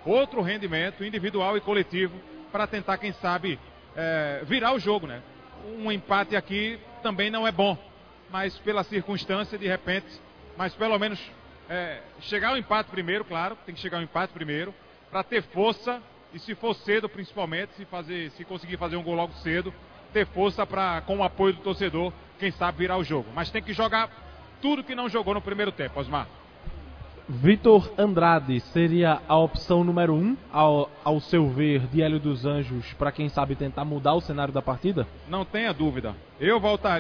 outro rendimento individual e coletivo para tentar, quem sabe, virar o jogo, né? Um empate aqui também não é bom, mas pela circunstância, de repente, mas pelo menos chegar ao empate primeiro, claro, tem que chegar ao empate primeiro, para ter força, e se for cedo principalmente, se conseguir fazer um gol logo cedo, ter força para, com o apoio do torcedor, quem sabe virar o jogo. Mas tem que jogar tudo que não jogou no primeiro tempo, Osmar. Vitor Andrade seria a opção número 1, ao seu ver, de Hélio dos Anjos, para quem sabe tentar mudar o cenário da partida? Não tenha dúvida. Eu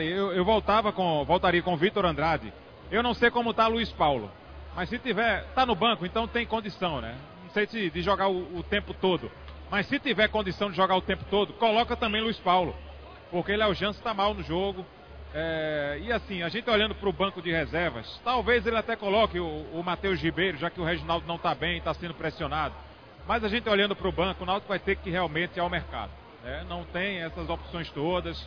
voltaria com Vitor Andrade. Eu não sei como está Luiz Paulo, mas se tiver, tá no banco, então tem condição, né? Não sei se de jogar o tempo todo, mas se tiver condição de jogar o tempo todo, coloca também Luiz Paulo, porque ele é o Jansen, está mal no jogo. E assim, a gente olhando para o banco de reservas, talvez ele até coloque o Matheus Ribeiro, já que o Reginaldo não está bem, está sendo pressionado. Mas a gente olhando para o banco, o Náutico vai ter que realmente ir ao mercado. Não tem essas opções todas.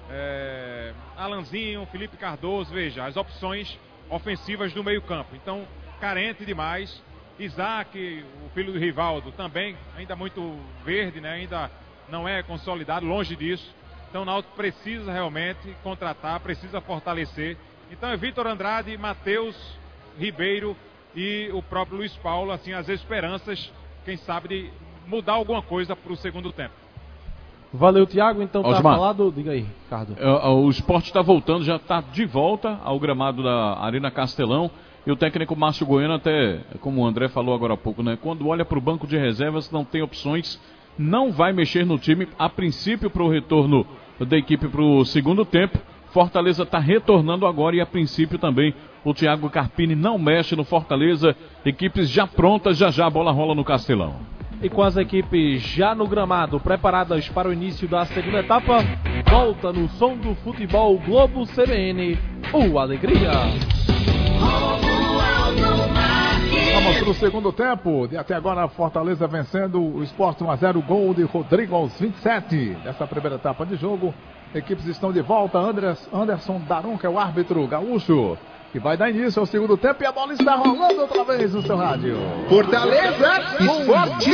Alanzinho, Felipe Cardoso, veja, as opções ofensivas do meio campo. Então, carente demais. Isaac, o filho do Rivaldo, também ainda muito verde, né? Ainda não é consolidado, longe disso. Então o Náutico precisa realmente contratar, precisa fortalecer. Então é Vitor Andrade, Matheus Ribeiro e o próprio Luiz Paulo, assim, as esperanças, quem sabe, de mudar alguma coisa para o segundo tempo. Valeu, Thiago. Então tá Osmar, falado. Diga aí, Ricardo. O Sport está voltando, já está de volta ao gramado da Arena Castelão. E o técnico Márcio Goiano, até como o André falou agora há pouco, né? Quando olha para o banco de reservas, não tem opções, não vai mexer no time, a princípio, para o retorno da equipe para o segundo tempo. Fortaleza está retornando agora e a princípio também o Thiago Carpini não mexe no Fortaleza. Equipes já prontas, já a bola rola no Castelão. E com as equipes já no gramado, preparadas para o início da segunda etapa, volta no som do futebol Globo CBN, o Alegria. Vamos para o segundo tempo. De até agora, Fortaleza vencendo o Sport 1-0. Gol de Rodrigo aos 27 dessa primeira etapa de jogo. Equipes estão de volta. Anderson Daron, que é o árbitro gaúcho, que vai dar início ao segundo tempo. E a bola está rolando outra vez no seu rádio. Fortaleza, Sport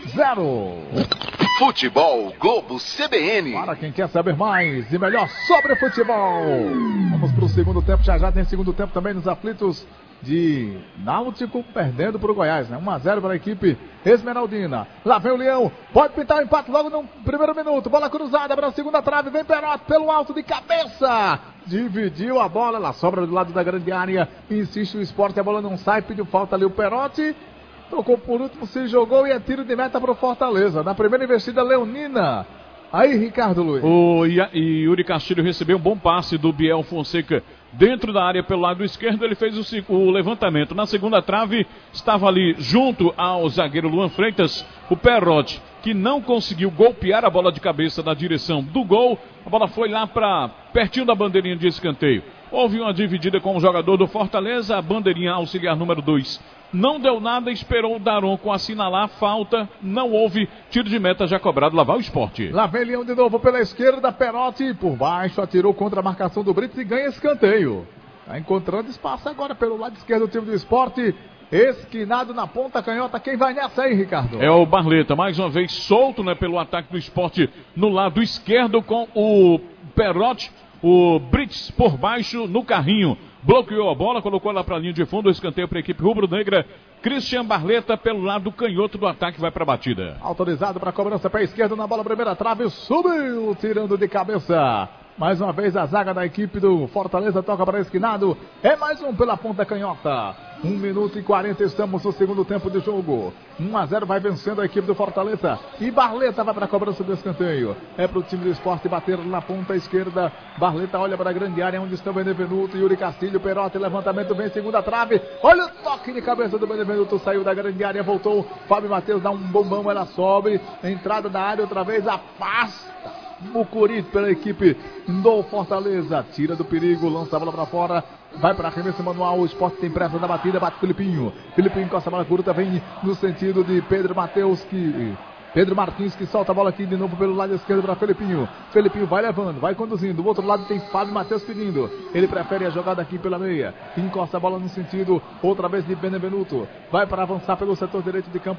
0. Futebol Globo CBN. Para quem quer saber mais e melhor sobre futebol. Vamos para o segundo tempo. Já tem segundo tempo também nos aflitos de Náutico, perdendo para o Goiás, né? 1-0 para a equipe esmeraldina. Lá vem o Leão, pode pintar o empate logo no primeiro minuto. Bola cruzada para a segunda trave, vem Perotti pelo alto de cabeça. Dividiu a bola, ela sobra do lado da grande área. Insiste o Sport, a bola não sai, pediu falta ali o Perotti. Tocou por último, se jogou e é tiro de meta para o Fortaleza. Na primeira investida, Leonina. Aí, Ricardo Luiz. O Yuri Castilho recebeu um bom passe do Biel Fonseca dentro da área pelo lado esquerdo. Ele fez o levantamento. Na segunda trave, estava ali junto ao zagueiro Luan Freitas, o Perotti, que não conseguiu golpear a bola de cabeça na direção do gol. A bola foi lá para pertinho da bandeirinha de escanteio. Houve uma dividida com o jogador do Fortaleza, a bandeirinha auxiliar número 2. Não deu nada, esperou o Daron com assinalar a falta. Não houve tiro de meta já cobrado. Lá vai o Sport. Lá vem Leão de novo pela esquerda. Perotti por baixo, atirou contra a marcação do Brits e ganha escanteio. Está encontrando espaço agora pelo lado esquerdo do time do Sport. Esquinado na ponta canhota. Quem vai nessa aí, Ricardo? É o Barleta, mais uma vez solto, né, pelo ataque do Sport no lado esquerdo com o Perotti. O Brits por baixo no carrinho. Bloqueou a bola, colocou ela para a linha de fundo, escanteio para a equipe rubro-negra. Christian Barleta pelo lado canhoto do ataque, vai para a batida. Autorizado para a cobrança pé esquerdo na bola, primeira trave, subiu, tirando de cabeça. Mais uma vez a zaga da equipe do Fortaleza toca para esquinado. É mais um pela ponta canhota. 1 minuto e 40, estamos no segundo tempo de jogo. 1-0 vai vencendo a equipe do Fortaleza. E Barleta vai para a cobrança do escanteio. É para o time do Sport bater na ponta esquerda. Barleta olha para a grande área onde está o Benevenuto. Yuri Castilho, Perotti, levantamento, vem segunda trave. Olha o toque de cabeça do Benevenuto. Saiu da grande área, voltou. Fábio Matheus dá um bombão, ela sobe. Entrada da área outra vez, afasta. Mucuri pela equipe do Fortaleza. Tira do perigo, lança a bola para fora. Vai para arremesso manual. O Sport tem pressa da batida. Bate Filipinho. Filipinho encosta a bola curta. Vem no sentido de Pedro Martins que solta a bola aqui de novo pelo lado esquerdo para Felipinho. Felipinho vai levando, vai conduzindo. Do outro lado tem Fábio Matheus pedindo. Ele prefere a jogada aqui pela meia. Encosta a bola no sentido outra vez de Benevenuto. Vai para avançar pelo setor direito de campo.